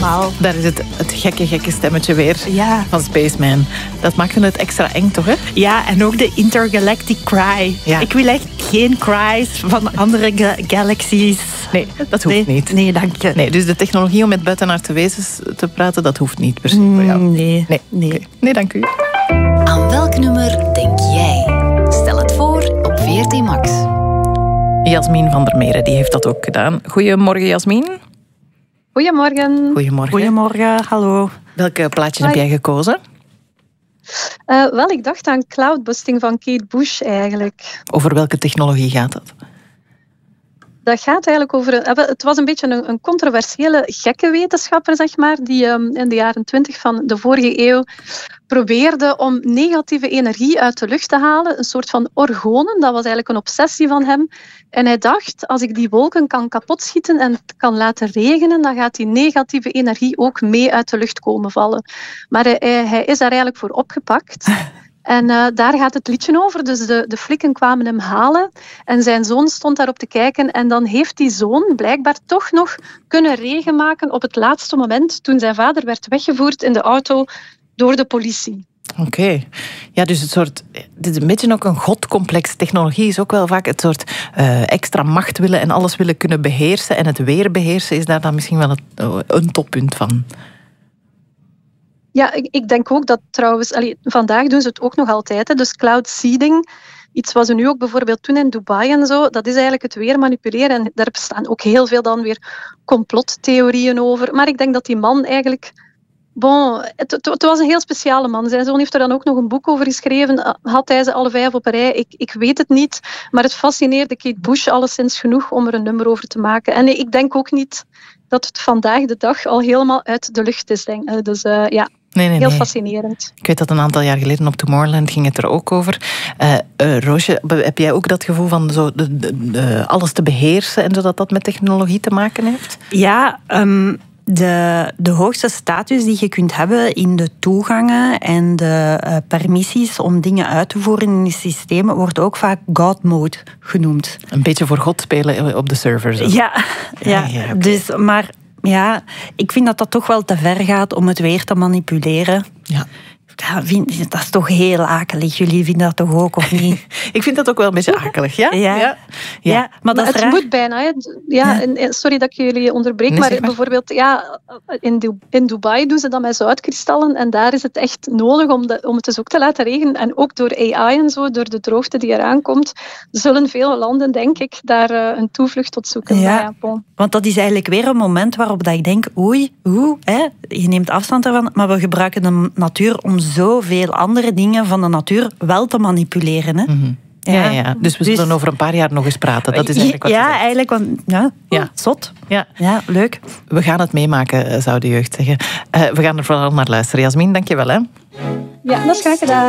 allemaal. Daar is het gekke stemmetje weer van Spaceman. Dat maakte het extra eng, toch? Hè? Ja, en ook de intergalactic cry. Ja. Ik wil echt geen cries van andere galaxies. Nee, dat hoeft niet. Nee, dank je. Nee, dus de technologie om met buitenaardse wezens te praten, dat hoeft niet per se voor jou. Nee. Okay. Nee, dank u. Aan welk nummer denk jij? Stel het voor op VRT Max. Jasmin van der Meren, die heeft dat ook gedaan. Goedemorgen, Jasmin. Goedemorgen. Goedemorgen, hallo. Welke plaatje heb jij gekozen? Wel, ik dacht aan Cloudbusting van Kate Bush eigenlijk. Over welke technologie gaat dat? Dat gaat eigenlijk over... Het was een beetje een controversiële gekke wetenschapper, zeg maar, die in de jaren 20 van de vorige eeuw probeerde om negatieve energie uit de lucht te halen. Een soort van orgonen, dat was eigenlijk een obsessie van hem. En hij dacht, als ik die wolken kan kapotschieten en het kan laten regenen, dan gaat die negatieve energie ook mee uit de lucht komen vallen. Maar hij is daar eigenlijk voor opgepakt. En daar gaat het liedje over. Dus de flikken kwamen hem halen. En zijn zoon stond daarop te kijken. En dan heeft die zoon blijkbaar toch nog kunnen regen maken op het laatste moment toen zijn vader werd weggevoerd in de auto door de politie. Oké. Ja, dus dit is een beetje ook een godcomplex. Technologie is ook wel vaak het soort extra macht willen en alles willen kunnen beheersen. En het weer beheersen is daar dan misschien wel een toppunt van. Ja, ik denk ook dat trouwens... vandaag doen ze het ook nog altijd. Hè, dus cloud seeding, iets wat ze nu ook bijvoorbeeld doen in Dubai en zo, dat is eigenlijk het weer manipuleren. En daar bestaan ook heel veel dan weer complottheorieën over. Maar ik denk dat die man eigenlijk... het was een heel speciale man. Zijn zoon heeft er dan ook nog een boek over geschreven. Had hij ze alle 5 op een rij? Ik weet het niet. Maar het fascineerde Kate Bush alleszins genoeg om er een nummer over te maken. En ik denk ook niet dat het vandaag de dag al helemaal uit de lucht is. Dus ja... Nee. Fascinerend. Ik weet dat een aantal jaar geleden op Tomorrowland ging het er ook over. Roosje, heb jij ook dat gevoel van zo alles te beheersen en zodat dat met technologie te maken heeft? Ja, de hoogste status die je kunt hebben in de toegangen en de permissies om dingen uit te voeren in die systemen wordt ook vaak God mode genoemd. Een beetje voor God spelen op de server. Zo. Ja, okay. Dus, maar... Ja, ik vind dat dat toch wel te ver gaat om het weer te manipuleren. Ja. Dat is toch heel akelig. Jullie vinden dat toch ook, of niet? Ik vind dat ook wel een beetje akelig, ja? Ja, maar dat is het raar. moet bijna. Hè. Ja. Sorry dat ik jullie onderbreek, maar bijvoorbeeld in Dubai doen ze dat met zoutkristallen en daar is het echt nodig om het dus ook te laten regenen. En ook door AI en zo, door de droogte die eraan komt, zullen veel landen, denk ik, daar een toevlucht tot zoeken. Ja, want dat is eigenlijk weer een moment waarop dat ik denk, je neemt afstand ervan, maar we gebruiken de natuur om zoveel andere dingen van de natuur wel te manipuleren. Hè? Mm-hmm. Ja. Dus we zullen over een paar jaar nog eens praten. Dat is eigenlijk wat je zegt. Eigenlijk, want zot. Ja, leuk. We gaan het meemaken, zou de jeugd zeggen. We gaan er vooral naar luisteren. Jasmin, dank je wel. Hè? Ja, dat is graag gedaan.